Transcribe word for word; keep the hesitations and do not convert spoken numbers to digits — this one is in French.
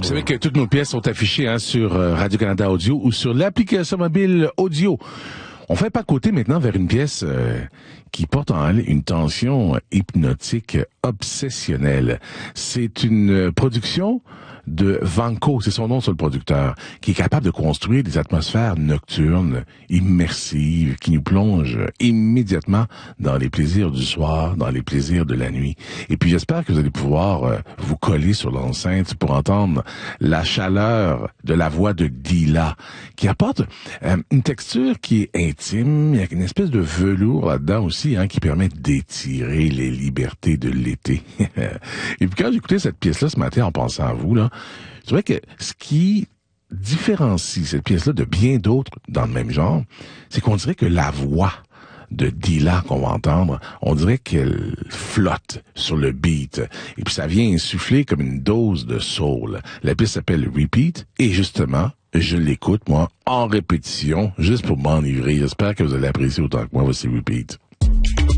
Vous savez que toutes nos pièces sont affichées hein, sur euh, Radio-Canada Audio ou sur l'application mobile Audio. On fait pas côté maintenant vers une pièce euh, qui porte en elle une tension hypnotique obsessionnelle. C'est une production de Vanco, c'est son nom sur le producteur, qui est capable de construire des atmosphères nocturnes, immersives, qui nous plongent immédiatement dans les plaisirs du soir, dans les plaisirs de la nuit. Et puis j'espère que vous allez pouvoir euh, vous coller sur l'enceinte pour entendre la chaleur de la voix de Dila, qui apporte euh, une texture qui est intime, il y a une espèce de velours là-dedans aussi, hein, qui permet d'étirer les libertés de l'été. Et puis quand j'écoutais cette pièce-là ce matin en pensant à vous, là, c'est vrai que ce qui différencie cette pièce-là de bien d'autres dans le même genre, c'est qu'on dirait que la voix de Dila qu'on va entendre, on dirait qu'elle flotte sur le beat. Et puis ça vient insuffler comme une dose de soul. La pièce s'appelle Repeat et justement, je l'écoute, moi, en répétition, juste pour m'enivrer. J'espère que vous allez apprécier autant que moi. Voici Repeat.